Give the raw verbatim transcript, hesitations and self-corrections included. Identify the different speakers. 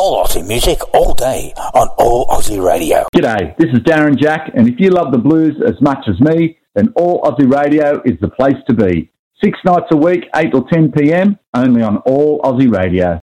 Speaker 1: All Aussie music, all day, on All Aussie Radio.
Speaker 2: G'day, this is Darren Jack, and if you love the blues as much as me, then All Aussie Radio is the place to be. Six nights a week, eight till ten p.m, only on All Aussie Radio.